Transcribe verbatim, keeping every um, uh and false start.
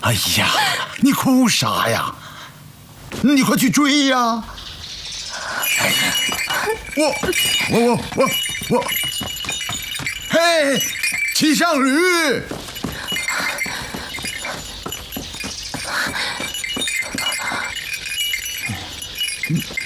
哎呀，你哭啥呀？你快去追呀！哎呀，我我我我我，嘿，骑上驴！嗯